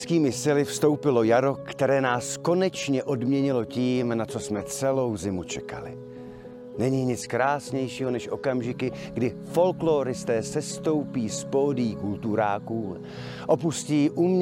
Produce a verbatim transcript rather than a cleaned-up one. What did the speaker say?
Skými sily vstoupilo jaro, které nás konečně odměnilo tím, na co jsme celou zimu čekali. Není nic krásnějšího než okamžiky, kdy folkloristé sestoupí z pódií kulturáků, opustí umění